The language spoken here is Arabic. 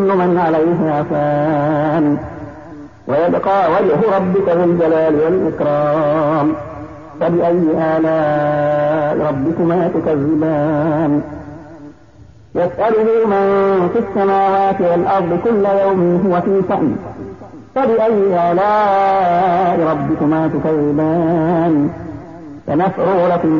كل من عليها فان ويبقى وجه ربك ذو الجلال والإكرام فبأي آلاء ربكما تكذبان يسأله من في السماوات والأرض كل يوم هو في شأن فبأي آلاء ربكما تكذبان سنفرغ لكم